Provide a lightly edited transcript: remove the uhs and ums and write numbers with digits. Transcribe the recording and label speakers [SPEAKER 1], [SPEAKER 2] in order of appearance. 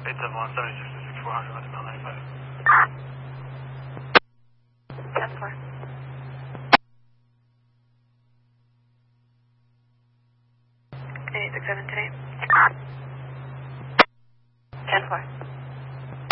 [SPEAKER 1] 871 76 6400, left mile 95.
[SPEAKER 2] 10-4. 867 today.